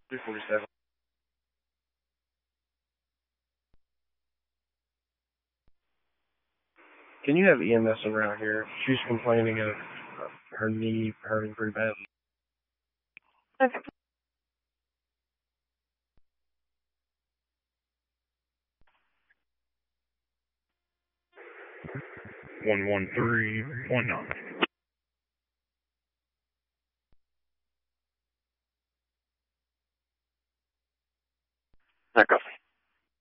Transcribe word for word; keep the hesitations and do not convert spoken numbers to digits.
two forty-seven. Can you have E M S around here? She's complaining of uh, her knee hurting pretty bad. Okay. One one three one nine. There, go.